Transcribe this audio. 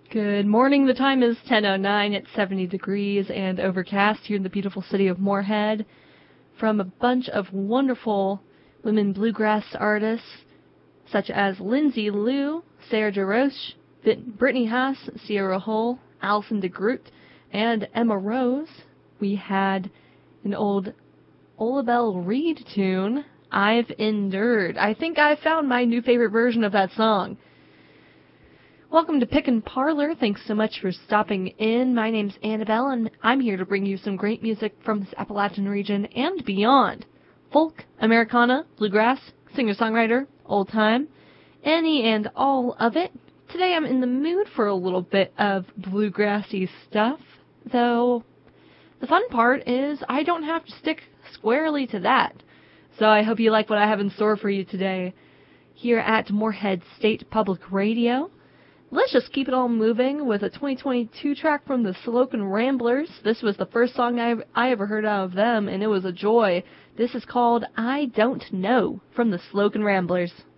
Good morning. The time is 10:09. It's 70 degrees and overcast here in the beautiful city of Moorhead. From a bunch of wonderful women bluegrass artists such as Lindsay Lou, Sarah DeRoche, Brittany Haas, Sierra Hull, Alison DeGroot, and Emma Rose, we had an old Olabelle Reed tune, I've Endured. I think I found my new favorite version of that song. Welcome to Pickin' Parlor. Thanks so much for stopping in. My name's Annabelle, and I'm here to bring you some great music from this Appalachian region and beyond. Folk, Americana, bluegrass, singer-songwriter, old time, any and all of it. Today I'm in the mood for a little bit of bluegrassy stuff, though the fun part is I don't have to stick squarely to that. So I hope you like what I have in store for you today here at Moorhead State Public Radio. Let's just keep it all moving with a 2022 track from the Slocan Ramblers. This was the first song I ever heard out of them, and it was a joy. This is called I Don't Know from the Slocan Ramblers.